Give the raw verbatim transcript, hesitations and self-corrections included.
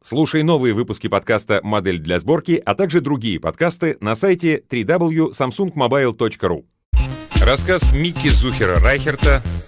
Слушай новые выпуски подкаста «Модель для сборки», а также другие подкасты на сайте дабл ю дабл ю дабл ю точка самсунг мобайл точка ру. Рассказ Микки Зухера Райхерта